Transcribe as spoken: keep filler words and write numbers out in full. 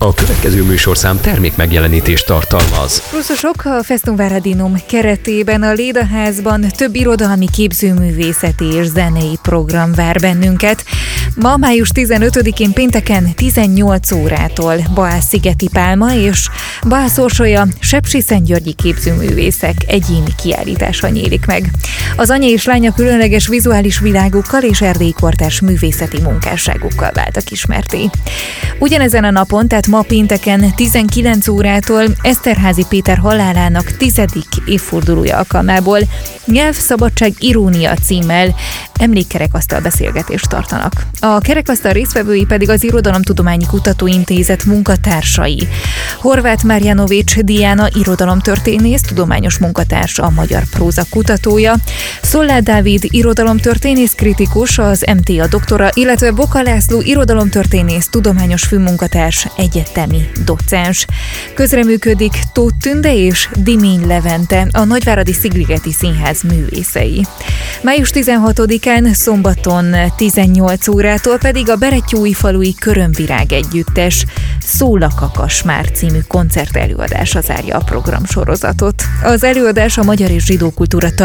A következő műsorszám termék megjelenítést tartalmaz. Ruszosok, a Festum Varadinum keretében a Lédaházban több irodalmi, képzőművészeti és zenei program vár bennünket. Ma, május tizenötödikén pénteken tizennyolc órától Baál-szigeti Pálma és Baál-Szorsolya Sepsiszentgyörgyi képzőművészek egyéni kiállítása nyílik meg. Az anya és lánya különleges vizuális világukkal és erdélyi kortárs művészeti munkásságukkal váltak ismerté. Ugyanezen a napon, tehát ma pénteken tizenkilenc órától Eszterházy Péter halálának tizedik évfordulója alkalmából Nyelvszabadság irónia címmel emlékkerekasztal beszélgetést tartanak. A kerekasztal résztvevői pedig az Irodalomtudományi Kutatóintézet munkatársai. Horváth Marjanovics Diana irodalomtörténész, tudományos munkatársa, a magyar próza kutatója, Szollár Dávid irodalomtörténész kritikus, az em té á doktora, illetve Boka László irodalomtörténész, tudományos főmunkatárs, egyetemi docens. Közreműködik Tóth Tünde és Dimény Levente, a Nagyváradi Szigligeti Színház művészei. május tizenhatodikán szombaton tizennyolc órától pedig a Berettyóújfalui Körömvirág Együttes Szól a Kakasmár című koncertelőadása zárja a programsorozatot. Az előadás a magyar és zsidó kultúra